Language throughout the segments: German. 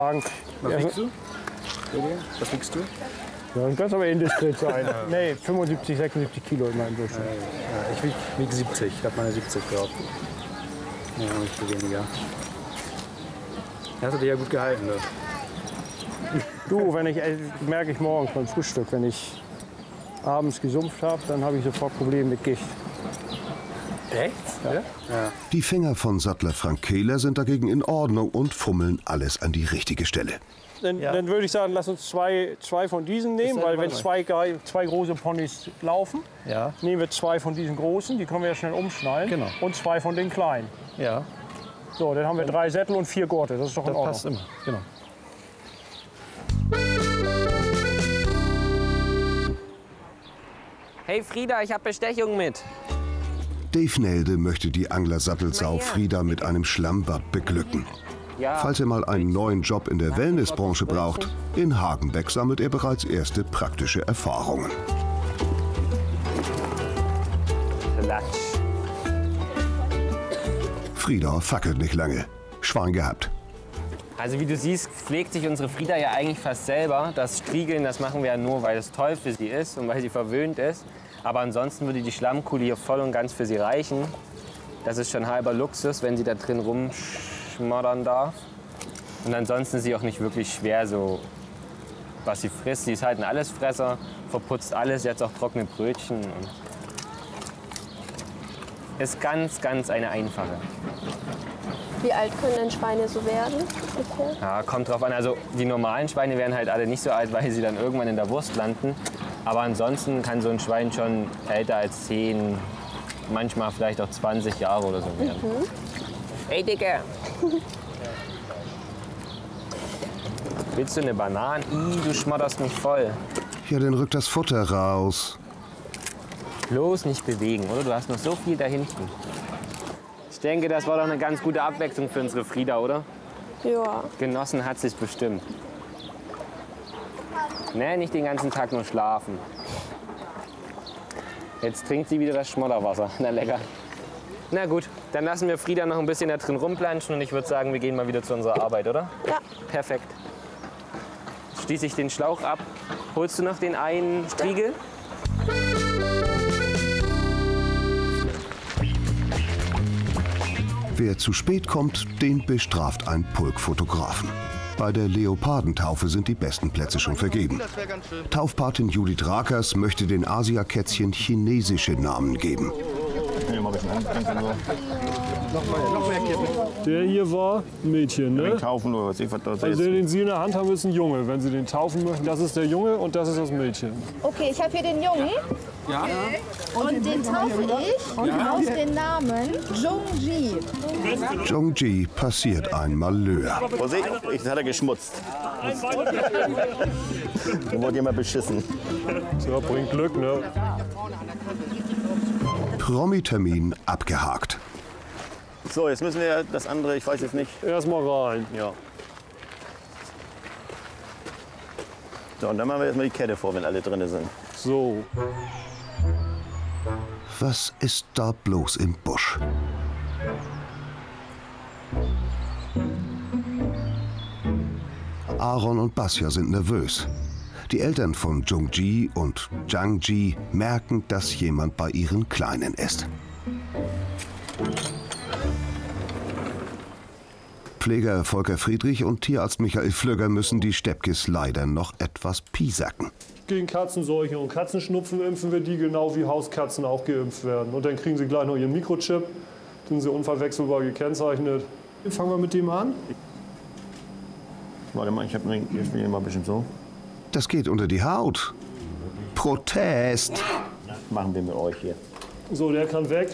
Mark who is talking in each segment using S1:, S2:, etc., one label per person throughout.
S1: Was wiegst du? Was wiegst du?
S2: Ja, das kann aber indiskret sein. Nee, 75, 76 Kilo in meinem Durchschnitt.
S1: Ja, ich wieg 70. Ich habe meine 70 gehabt. Ja, nicht viel weniger. Das hat dich ja gut gehalten. Ne?
S2: Du, merke ich morgens beim Frühstück, wenn ich abends gesumpft habe, dann habe ich sofort Probleme mit Gicht.
S1: Echt? Ja? Ja.
S3: Die Finger von Sattler Frank Kehler sind dagegen in Ordnung und fummeln alles an die richtige Stelle.
S2: Dann würde ich sagen, lass uns zwei von diesen nehmen, weil wenn zwei große Ponys laufen, nehmen wir zwei von diesen großen, die können wir ja schnell umschnallen,
S1: genau.
S2: Und zwei von den kleinen.
S1: Ja.
S2: So, dann haben wir 3 Sättel und 4 Gurte, das ist doch in Ordnung.
S1: Das passt immer, genau.
S4: Hey Frieda, ich habe Bestechung mit.
S3: Dave Nelde möchte die Angler-Sattelsau Frieda mit einem Schlammbad beglücken. Falls er mal einen neuen Job in der Wellnessbranche braucht, in Hagenbeck sammelt er bereits erste praktische Erfahrungen. Frieda fackelt nicht lange. Schwein gehabt.
S4: Also wie du siehst, pflegt sich unsere Frieda ja eigentlich fast selber. Das Striegeln, das machen wir ja nur, weil es toll für sie ist und weil sie verwöhnt ist. Aber ansonsten würde die Schlammkuhle hier voll und ganz für sie reichen. Das ist schon halber Luxus, wenn sie da drin rumschmoddern darf. Und ansonsten ist sie auch nicht wirklich schwer, so was sie frisst. Sie ist halt ein Allesfresser, verputzt alles, jetzt auch trockene Brötchen. Und ist ganz, ganz eine einfache.
S5: Wie alt können denn Schweine so werden? Ungefähr?
S4: Ja, kommt drauf an. Also die normalen Schweine werden halt alle nicht so alt, weil sie dann irgendwann in der Wurst landen. Aber ansonsten kann so ein Schwein schon älter als 10, manchmal vielleicht auch 20 Jahre oder so werden. Hey Dicke! Willst du eine Banane? Du schmotterst mich voll.
S3: Ja, dann rückt das Futter raus.
S4: Bloß nicht bewegen, oder? Du hast noch so viel da hinten. Ich denke, das war doch eine ganz gute Abwechslung für unsere Frieda, oder?
S5: Ja.
S4: Genossen hat sie es bestimmt. Nee, nicht den ganzen Tag nur schlafen. Jetzt trinkt sie wieder das Schmodderwasser. Na lecker. Na gut, dann lassen wir Frieda noch ein bisschen da drin rumplanschen und ich würde sagen, wir gehen mal wieder zu unserer Arbeit, oder?
S5: Ja.
S4: Perfekt. Schließe ich den Schlauch ab. Holst du noch den einen Striegel?
S3: Wer zu spät kommt, den bestraft ein Pulk Fotografen. Bei der Leopardentaufe sind die besten Plätze schon vergeben. Taufpatin Judith Rakers möchte den Asiakätzchen chinesische Namen geben.
S2: Der hier war ein Mädchen, ne?
S6: Taufen oder was ich was da
S2: Also der, den Sie in der Hand haben, ist ein Junge. Wenn Sie den taufen möchten, das ist der Junge und das ist das Mädchen.
S7: Okay, ich habe hier den Jungen.
S6: Ja.
S7: Und den taufe ich auf den Namen Zhongji.
S3: Zhongji passiert ein Malheur.
S6: Vorsicht, ich hat er geschmutzt. Du wollt immer beschissen.
S2: So, bringt Glück, ne?
S3: Promi-Termin abgehakt.
S6: So, jetzt müssen wir das andere, ich weiß jetzt nicht.
S2: Erstmal rein.
S6: Ja. So, und dann machen wir erstmal die Kette vor, wenn alle drin sind.
S2: So.
S3: Was ist da bloß im Busch? Aaron und Basja sind nervös. Die Eltern von Zhongji und Zhangji merken, dass jemand bei ihren Kleinen ist. Pfleger Volker Friedrich und Tierarzt Michael Flögger müssen die Steppkes leider noch etwas piesacken.
S2: Gegen Katzenseuche und Katzenschnupfen impfen wir die genau wie Hauskatzen auch geimpft werden. Und dann kriegen sie gleich noch ihren Mikrochip, sind sie unverwechselbar gekennzeichnet. Fangen wir mit dem an.
S6: Warte mal, ich will mal ein bisschen so.
S3: Das geht unter die Haut. Protest!
S6: Machen wir mit euch hier.
S2: So, der kann weg.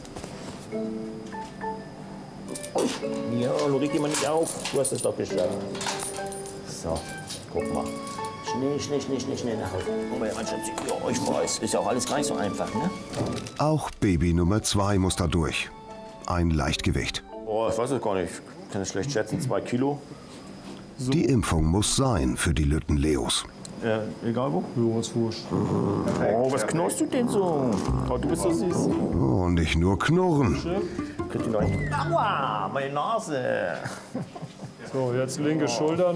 S6: Ja, du reg dich mal nicht auf. Du hast es doch geschafft. So, guck mal. Schnell nach Hause. Guck mal, mein Schatz. Ja, ich weiß. Ist ja auch alles gar nicht so einfach, ne?
S3: Auch Baby Nummer 2 muss da durch. Ein Leichtgewicht.
S6: Boah, ich weiß es gar nicht. Ich kann es schlecht schätzen, 2 Kilo.
S2: So.
S3: Die Impfung muss sein für die Lütten-Leos.
S6: Egal wo?
S2: Jo, ist wurscht.
S6: Oh, was knurrst du denn so? Oh, du bist so süß.
S3: Oh, nicht nur knurren.
S6: Kriegt die noch nicht. Aua, meine Nase.
S2: So, jetzt linke Schulter.